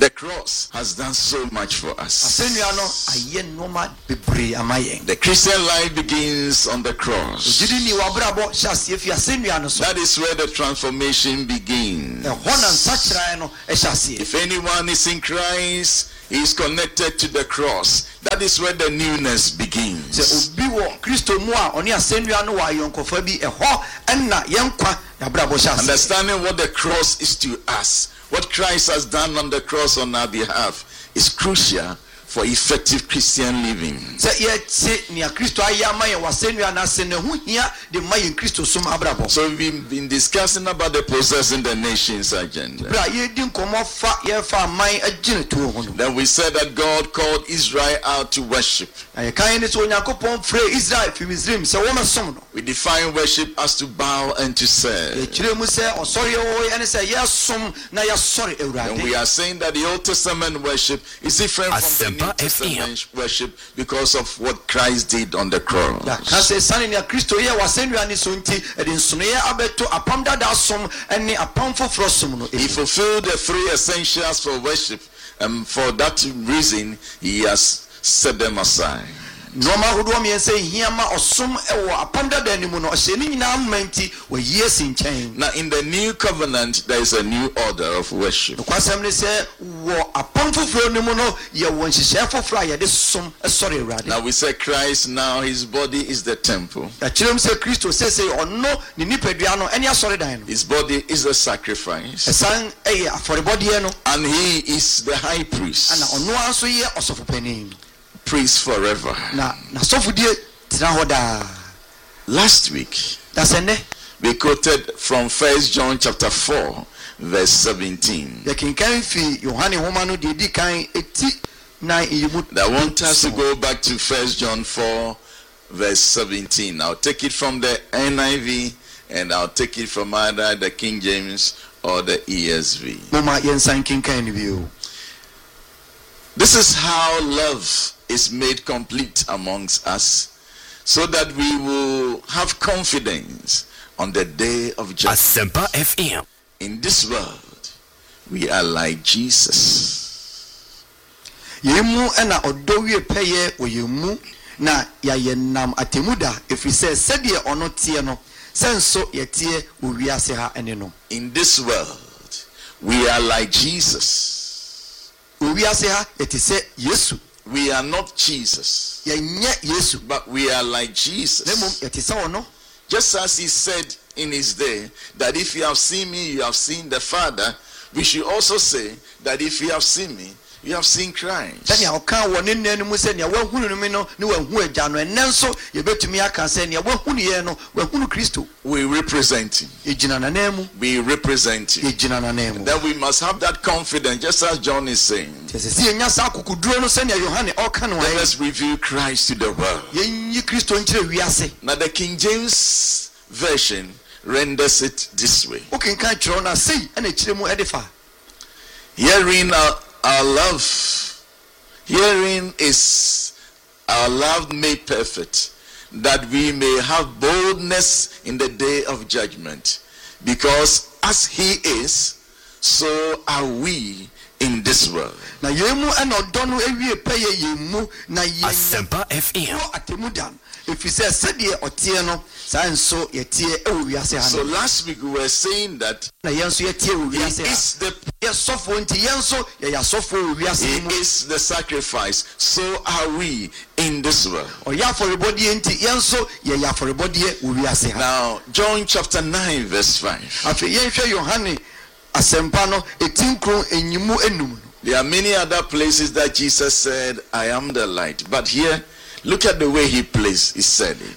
The cross has done so much for us. The Christian life begins on the cross. That is where the transformation begins. If anyone is in Christ, he is connected to the cross. That is where the newness begins. Understanding what the cross is to us, what Christ has done on the cross on our behalf, is crucial for effective Christian living. So we've been discussing about the possessing the nations agenda. Then we said that God called Israel out to worship. We define worship as to bow and to serve. And we are saying that the Old Testament worship is different from the New Testament worship because of what Christ did on the cross. He fulfilled the three essentials for worship, and for that reason he has set them aside. Now in the new covenant there is a new order of worship. Now we say Christ, now his body is the temple. His body is the sacrifice, and he is the high priest. Priest forever. Last week we quoted from 1 John chapter 4 verse 17. I want us to go back to 1 John 4 verse 17. I'll take it from the NIV and I'll take it from either the King James or the ESV. This is how love is made complete amongst us, so that we will have confidence on the day of judgment. In this world, we are like Jesus. In this world, we are like Jesus. We are not Jesus, but we are like Jesus. Just as he said in his day that if you have seen me, you have seen the Father, we should also say that if you have seen me, you have seen Christ. We represent him. We represent him. Then we must have that confidence, just as John is saying. Let us reveal Christ to the world. Now the King James Version renders it this way. Herein is our love made perfect, that we may have boldness in the day of judgment. Because as he is, so are we in this world. Asempa FM. If you say so last week we were saying that he is the sacrifice, so are we in this world. Now John chapter 9 verse 5. There are many other places that Jesus said, I am the light. But here, look at the way he said it.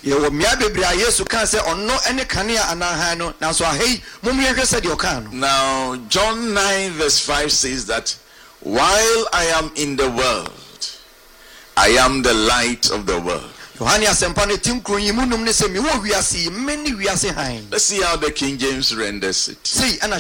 Now, John 9 verse 5 says that, while I am in the world, I am the light of the world. Let's see how the King James renders it.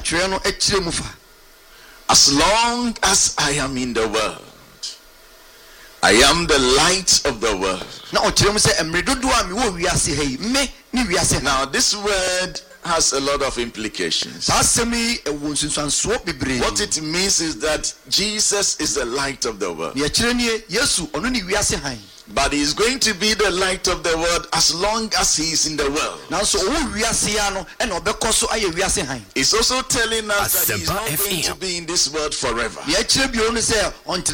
As long as I am in the world, I am the light of the world. Now this word has a lot of implications. What it means is that Jesus is the light of the world. But he is going to be the light of the world as long as he is in the world. It's also telling us that he is not going to be in this world forever. So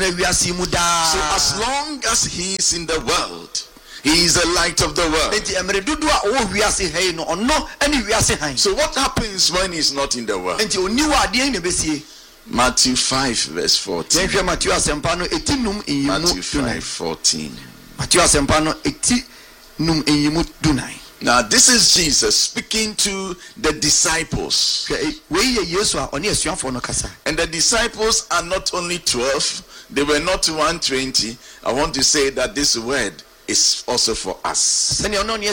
as long as he is in the world, he is the light of the world. So what happens when he is not in the world? Matthew 5 verse 14. Matthew 5:14. Now this is Jesus speaking to the disciples. And the disciples are not only 12, they were not 120. I want to say that this word is also for us. So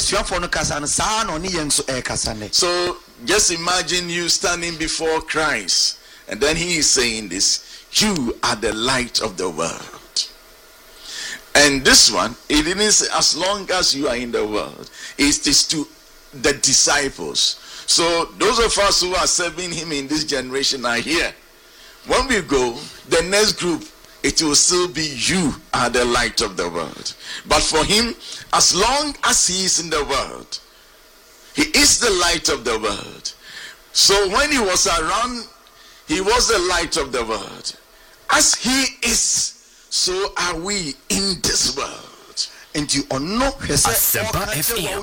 just imagine you standing before Christ, and then he is saying this: you are the light of the world. And this one, it didn't say as long as you are in the world. It is to the disciples. So those of us who are serving him in this generation are here. When we go, the next group, it will still be you are the light of the world. But for him, as long as he is in the world, he is the light of the world. So when he was around, he was the light of the world. As he is, so are we in this world. And you are not Asempa FM.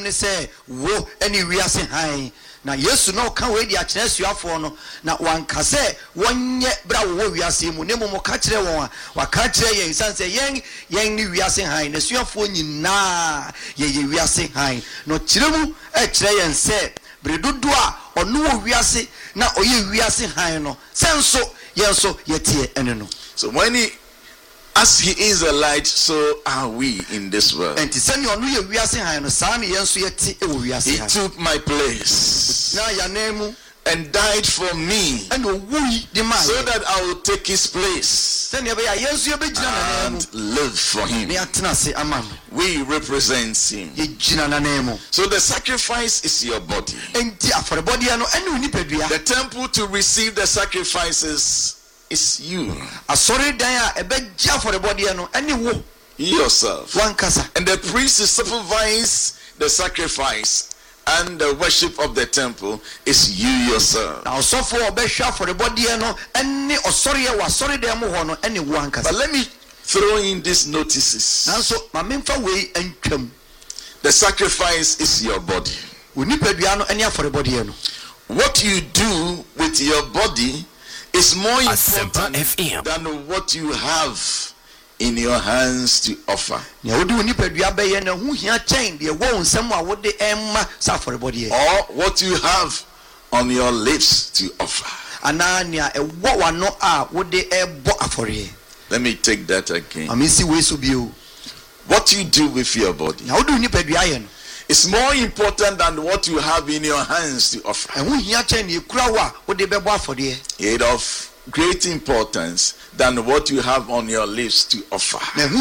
Na yesu no ka we dia kire suafo no na wanka se wonye bra wo wiase mu nemo mo ka kire won wa ka kire yen sanse yen ni wiase han na suafo nyina ye wiase han no kire mu e kire yen se bredudu a ono wo wiase na oye wiase han no senso yen so yetie ene no. So when he, as he is a light, so are we in this world. He took my place and died for me, so that I will take his place and live for him. We represent him. So the sacrifice is your body. The temple to receive the sacrifices is you. You yourself. And the priest to supervise the sacrifice and the worship of the temple is you yourself. But let me throw in these notices. The sacrifice is your body. What you do with your body is more important than what you have in your hands to offer. Or what you have on your lips to offer. Let me take that again. What you do with your body is more important than what you have in your hands to offer. It of great importance than what you have on your lips to offer.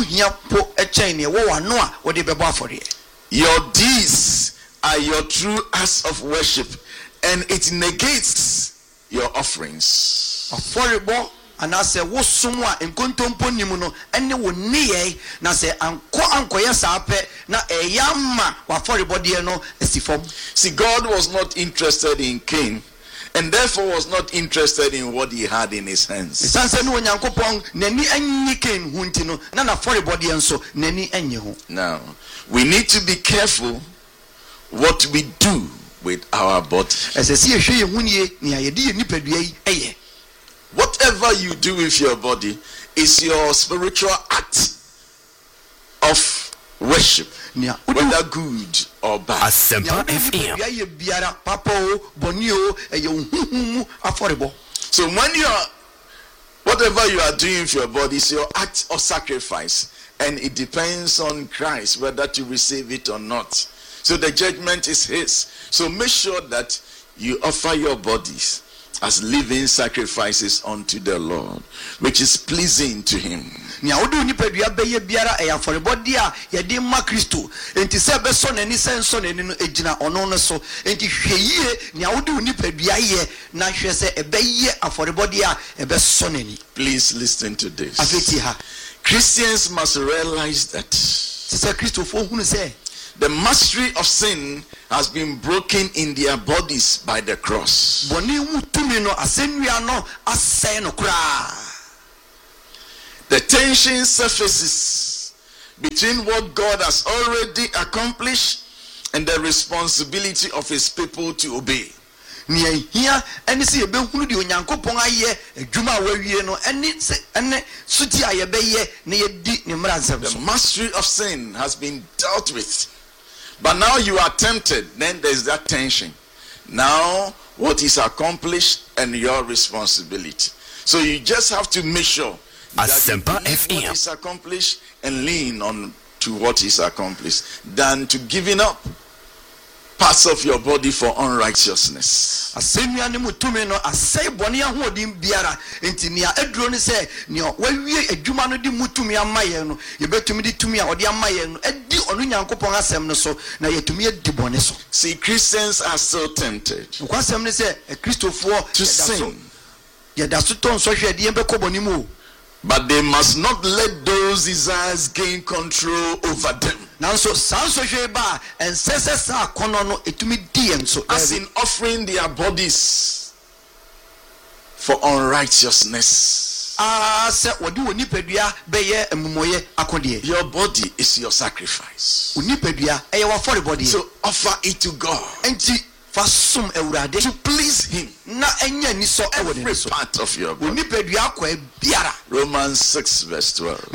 Your deeds are your true acts of worship, and it negates your offerings. And I say, what someone in contemponim no, and you will near na say, anko yasape na a yamma, what for body no, see, God was not interested in Cain, and therefore was not interested in what he had in his hands. Now, we need to be careful what we do with our body. Whatever you do with your body is your spiritual act of worship, whether good or bad. So when you are, whatever you are doing with your body is your act of sacrifice, and it depends on Christ whether to receive it or not. So the judgment is his. So make sure that you offer your bodies as living sacrifices unto the Lord, which is pleasing to him. Nia odu nipadua beye biara e aforebode a yede ma Kristo enti se be so nani senso nani no ejina ono no so enti hweyie nia odu nipadua ye na hwe se ebeye aforebode a ebe so nani. Please listen to this. Afeti ha Christians must realize that se Kristo fo hunu se the mastery of sin has been broken in their bodies by the cross. Boni mutumi no asenua no asai no kra. The tension surfaces between what God has already accomplished and the responsibility of his people to obey. The mastery of sin has been dealt with. But now you are tempted, then there's that tension. Now, what is accomplished and your responsibility. So you just have to make sure that what is accomplished and lean on to what is accomplished than to giving up parts of your body for unrighteousness. See, Christians are so tempted to sin. But they must not let those desires gain control over them. As in offering their bodies for unrighteousness. Your body is your sacrifice. So offer it to God. To please him. Every part of your body. Romans 6 verse 12.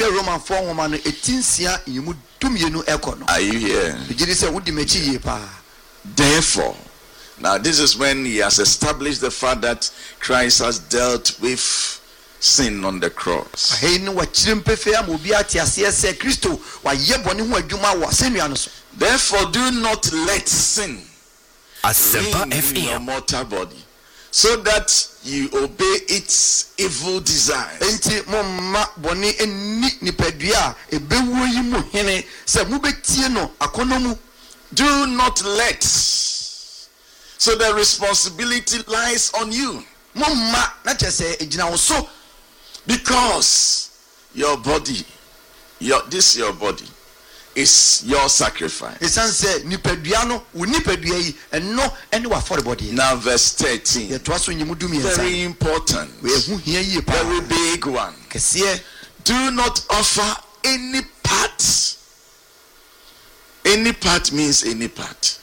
Are you here? Therefore, now this is when he has established the fact that Christ has dealt with sin on the cross. Therefore, do not let sin reign in your mortal body, so that you obey its evil desires. Do not let. So the responsibility lies on you. Because your body, your body is your sacrifice. Now verse 13. Very important. Very big one. Do not offer any part. Any part means any part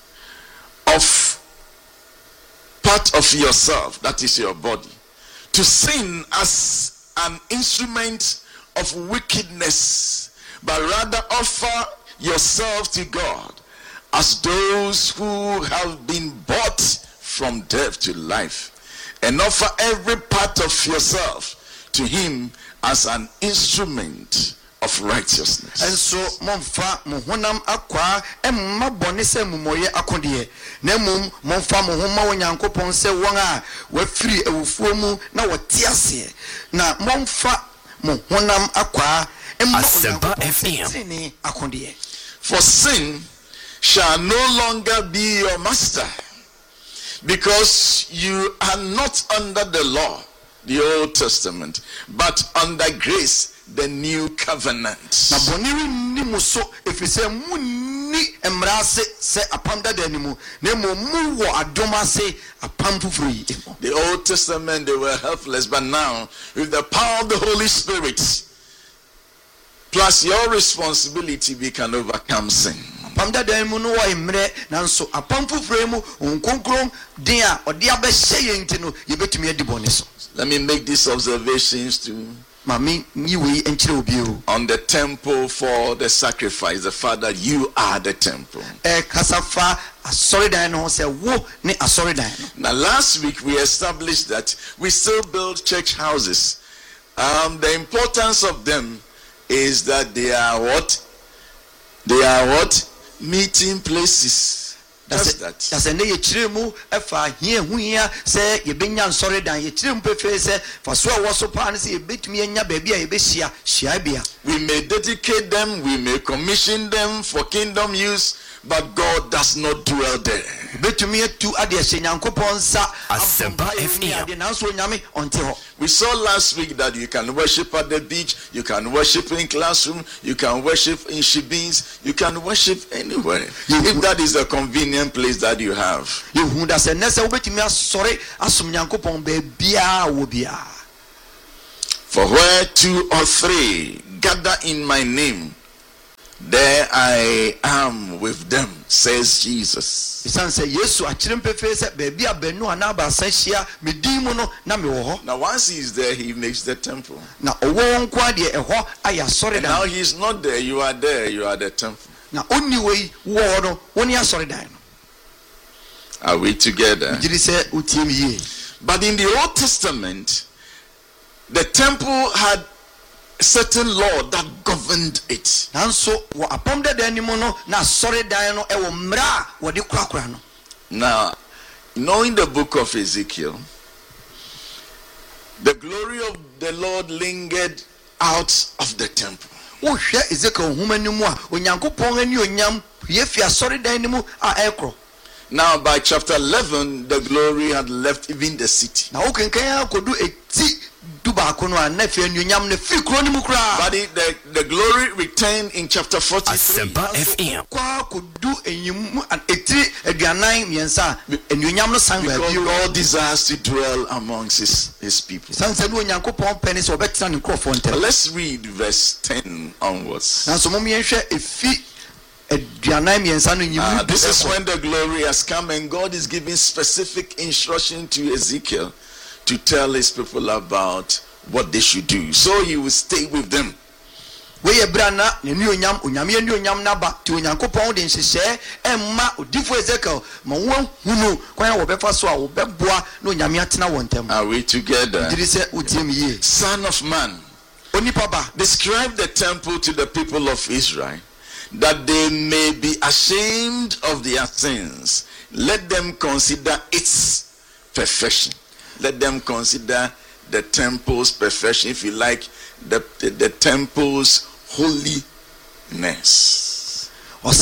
of yourself, that is your body, to sin as an instrument of wickedness, but rather offer yourself to God as those who have been bought from death to life, and offer every part of yourself to him as an instrument of righteousness. And so monfa mohonam akwa emma bone se mumoye akode na mum monfa mohoma onyankopon se won a wafiri ewufuo mu na wote ase na monfa mohonam akwa emma onyankopon akode. For sin shall no longer be your master, because you are not under the law, the Old Testament, but under grace, the new covenant. The Old Testament, they were helpless, but now with the power of the Holy Spirit plus your responsibility, we can overcome sin. Let me make these observations too. On the temple for the sacrifice, the fact that you are the temple. Now last week we established that we still build church houses. The importance of them is that they are what? They are what? Meeting places. does that. That's a chirimu, if I hear who here say, you been yan sorry down, you chirim prefer, for so was so pansi, bit me and your baby, a besia, shiabia. We may dedicate them, we may commission them for kingdom use, but God does not dwell there. We saw last week that you can worship at the beach, you can worship in classroom, you can worship in shebins, you can worship anywhere. If that is a convenient place that you have. For where 2 or 3 gather in my name, there I am with them, says Jesus. Now once he is there, he makes the temple. And now he is not there, you are there, you are the temple. Are we together? But in the Old Testament, the temple had certain law that governed it. Now, knowing the book of Ezekiel, the glory of the Lord lingered out of the temple. Now, by chapter 11, the glory had left even the city. But the glory returned in chapter 43. Because God desires to dwell amongst his people. Let's read verse 10 onwards. This is when the glory has come, and God is giving specific instruction to Ezekiel to tell his people about what they should do. So he will stay with them. Are we together? Son of man, describe the temple to the people of Israel, that they may be ashamed of their sins. Let them consider its perfection. Let them consider the temple's perfection, if you like, the temple's holiness. And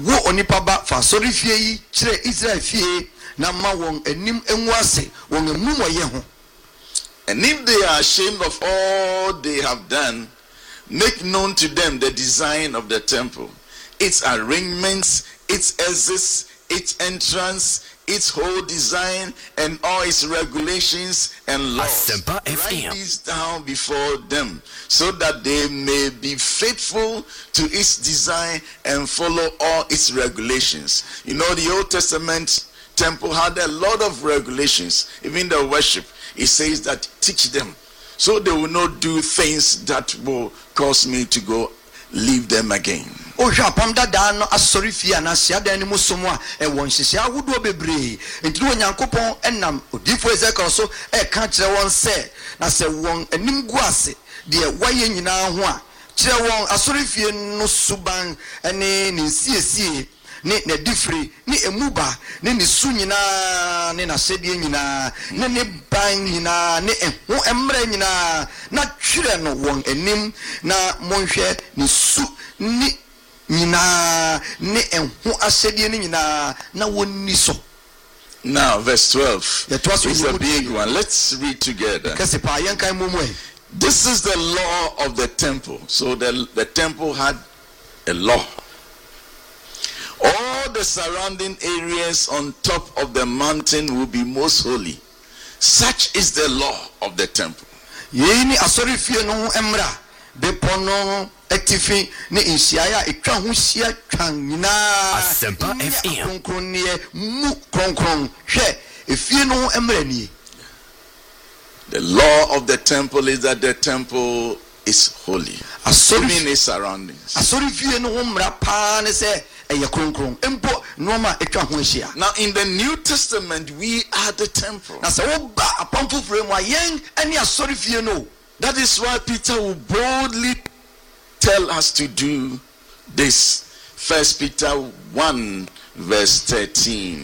if they are ashamed of all they have done, make known to them the design of the temple, its arrangements, its exits, its entrance, its whole design, and all its regulations and laws. Write these down before them, so that they may be faithful to its design and follow all its regulations. You know, the Old Testament temple had a lot of regulations. Even the worship, it says that teach them, so they will not do things that will cause me to go leave them again. Oh, Japamda Dano, a sorry fiana, Siadan Musumwa, and one Shia would do be into Yankopon and Nam, Diffo also, a country one say, I say one and Nimguasi, dear Wayan Yina, Chair one, a sorry fian no suban, and in CSC. Ne different ni emuba ne sunyina ne na sediyina ne banyina ne ho emre nyina na twire no won anim na monhwe ne su ni nyina ne ho asediye ni nyina na wonni so. Now verse 12 is a big one. Let's read together. This is the law of the temple. So the temple had a law. All the surrounding areas on top of the mountain will be most holy. Such is the law of the temple. Yeni asori fie no emra bepono etifi ne insiaya etwa ho sia twanyina Asempa FM konkronnie mu konkron hwe efie no emra ni. The law of the temple is that the temple is holy. Asori in its surroundings. Asori fie no emra pa ne se. Now in the New Testament we are the temple. That is why Peter will boldly tell us to do this. 1 Peter 1 verse 13.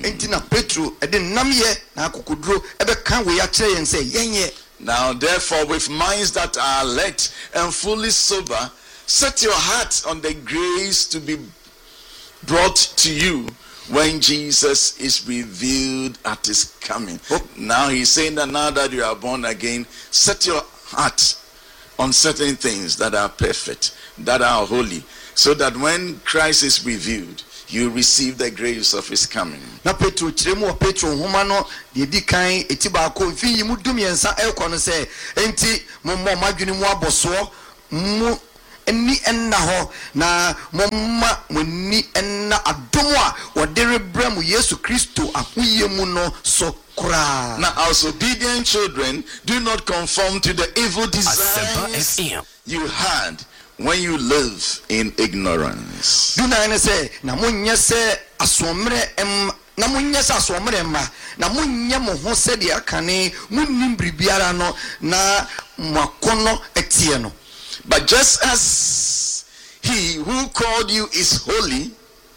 Now therefore, with minds that are alert and fully sober, set your heart on the grace to be brought to you when Jesus is revealed at his coming. Now he's saying that now that you are born again, set your heart on certain things that are perfect, that are holy, so that when Christ is revealed, you receive the grace of his coming. Na Petro chiremu Petro humano yedi kan etibako fi yimu dumiensa elkono se enti mommo madwene mu aboso mu eni enna ho na momma muni enna adomo a wode rebra mu Yesu Kristo ahoye mu no so kura. Now as obedient children, do not conform to the evil desires you had when you live in ignorance. Do na say na munye se asomre na munye se asomre ma na munye mo ho se de akane munnim bribiara no na makono etie no. But just as he who called you is holy,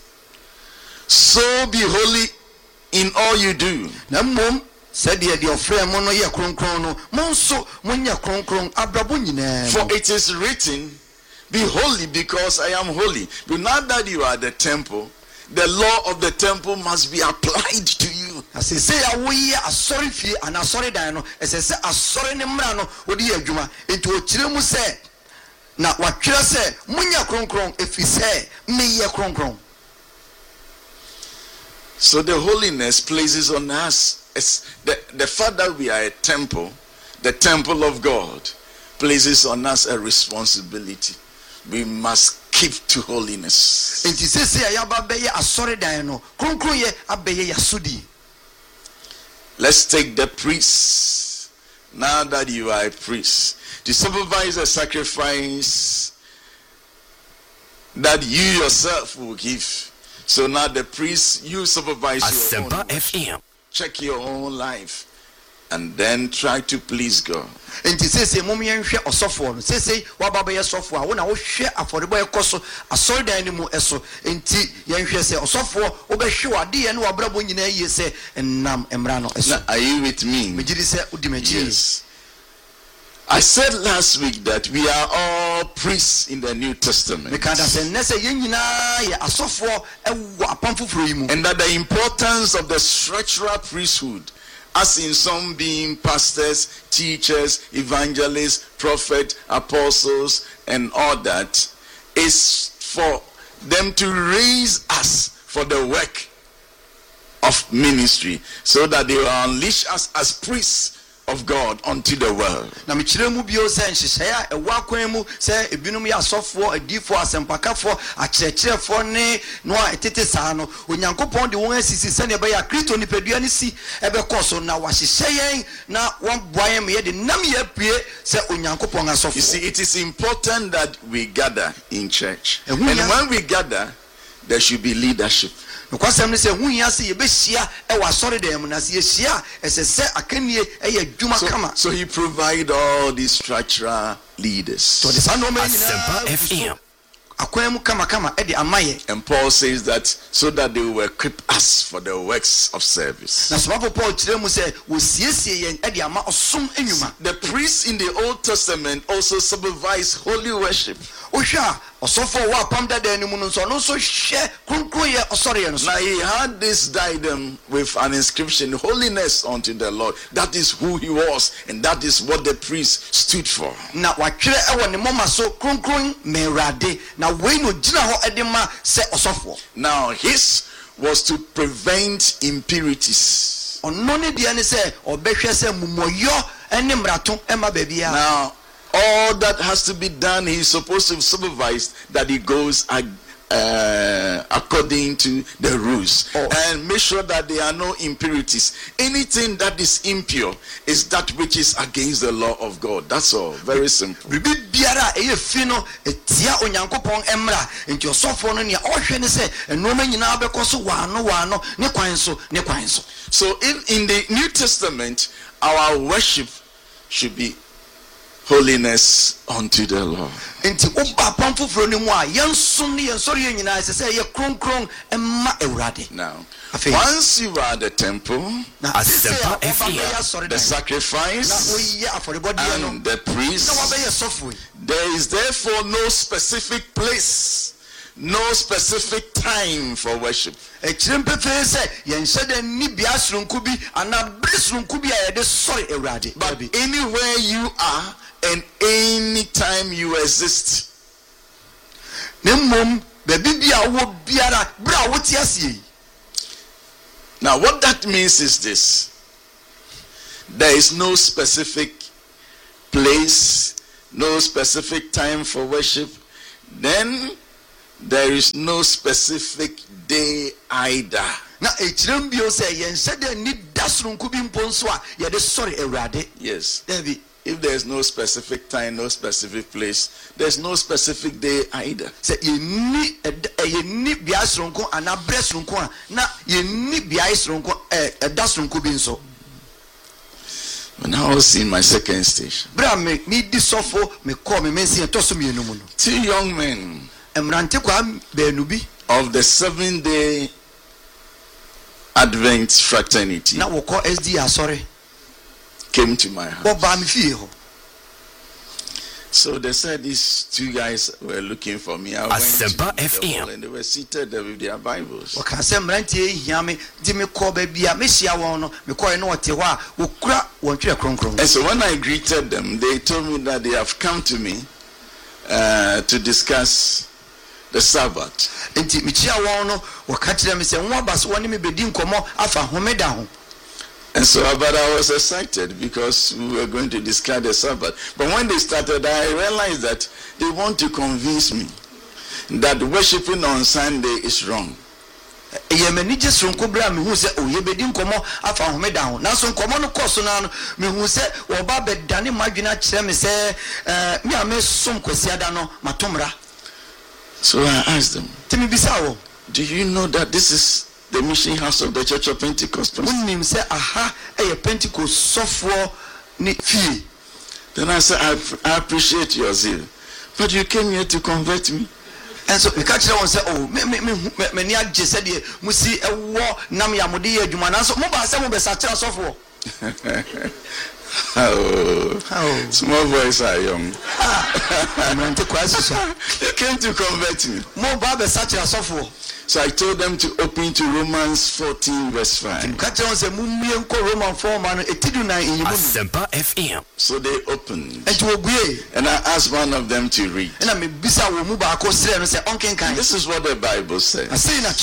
so be holy in all you do. Na mom said the ofre mo no ye kronkron no mo so munya kronkron abrabo nyina. For it is written, be holy because I am holy. But now that you are the temple, the law of the temple must be applied to you. As I say, we are sorry fee and a sorry dino. As I say, a sorry nemrano, what do you juma? Into a chilemu say. Now, what you say, Munya Kron, if he say, me ya Kron. So the holiness places on us, the fact that we are a temple, the temple of God, places on us a responsibility. We must keep to holiness. Let's take the priests. Now that you are a priest, to supervise a sacrifice that you yourself will give. So now the priest, you supervise your own life. Check your own life. And then try to please God. Enti sese mom yenhwe osofo no sese wababa ye sofo a wona wo hwe aforebo ekoso asori dan ni mu eso enti yenhwe se osofo obehwe wade ye ne wabrabo nyina ye se nnam emra no eso. Are you with me? Megiri se udimagi. Yes. I said last week that we are all priests in the New Testament. And that the importance of the structural priesthood, as in some being pastors, teachers, evangelists, prophets, apostles, and all that, is for them to raise us for the work of ministry, so that they will unleash us as priests of God unto the world. Na michiremu bio se nhihye a ewakwemu se ebinum ya asofo adifo asempakafo akyerɛkyerɛfo ne no a etete saa no onyankopɔn de won asisi se ne be ya Kristo nipadua ne si ebekɔ so na wahyehyɛ yɛn na wɔn boaye me de nam ya pue se onyankopɔn asofo. You see, it is important that we gather in church, and when we gather there should be leadership. So he provide all these structural leaders. And Paul says that so that they will equip us for the works of service. The priests in the Old Testament also supervise holy worship. Now he had this diadem with an inscription, holiness unto the Lord. That is who he was, and that is what the priest stood for. Now his was to prevent impurities. Now all that has to be done, he's supposed to supervise that he goes according to the rules, and make sure that there are no impurities. Anything that is impure is that which is against the law of God. That's all. Very simple. So in the New Testament, our worship should be holiness unto the Lord. Now, once you are the temple, the sacrifice, and the priest, there is therefore no specific place, no specific time for worship. But anywhere you are and any time you exist. Now what that means is this: there is no specific place, no specific time for worship. Then there is no specific day either. Yes. If there is no specific time, no specific place, there's no specific day either. When I was in my second station, 2 young men of the 7-day Advent fraternity came to my house. So they said these 2 guys were looking for me. I went to the hall and they were seated there with their Bibles. And so when I greeted them, they told me that they have come to me to discuss the Sabbath. And so, but I was excited because we were going to discuss the Sabbath. But when they started, I realized that they want to convince me that worshiping on Sunday is wrong. So I asked them, do you know that this is the mission house of the Church of Pentecost? Then I said, I appreciate your zeal, but you came here to convert me. And so the catcher said, oh, many said, Musi, a war, Namyamudi, Jumana, so mobile, some of the Sacha software. Oh, small voice are young. They came to convert me. Mobile, such a software. So I told them to open to Romans 14 verse 5. So they opened. And I asked one of them to read. And this is what the Bible says.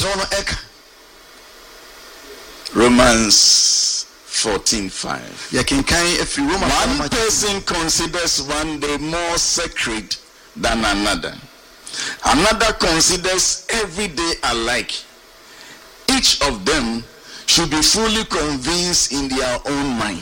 Romans 14:5. One person considers one day more sacred than another. Another considers every day alike. Each of them should be fully convinced in their own mind.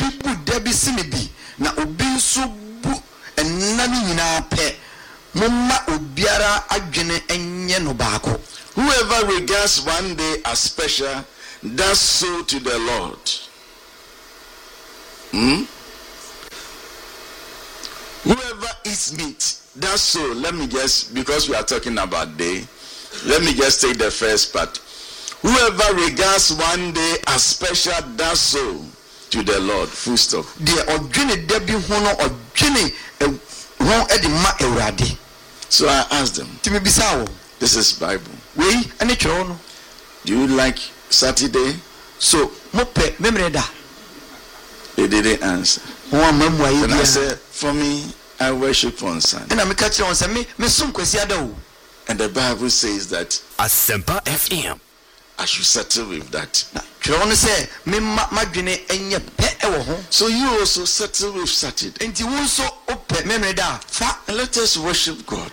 Whoever regards one day as special does so to the Lord. Whoever eats meat, that's so. Let me just, because we are talking about day, let me just take the first part. Whoever regards one day as special does so to the Lord. Full stop. So I asked them, this is Bible. Do you like Saturday? So they didn't answer. Then I said, for me, I worship on Sunday. And the Bible says that I should settle with that. So you also settle with Saturday. And let us worship God.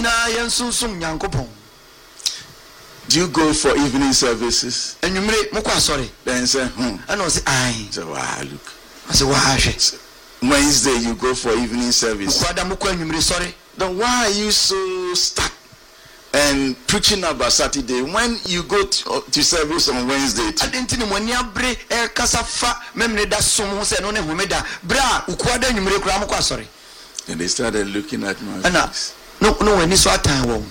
Do you go for evening services? Then say, So, wow, look. Wednesday you go for evening service. Then why are you so stuck and preaching about Saturday when you go to service on Wednesday too? And they started looking at my face. No, when this what time.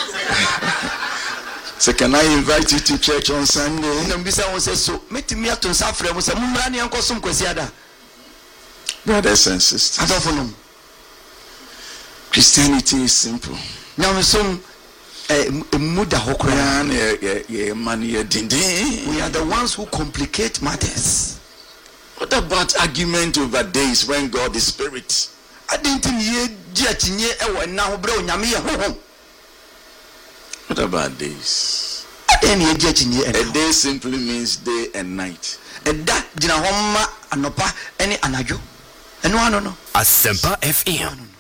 So can I invite you to church on Sunday? Brothers and sisters, Christianity is simple. We are the ones who complicate matters. What about argument over days when God is spirit? What about days? A day simply means day and night. Asempa FM.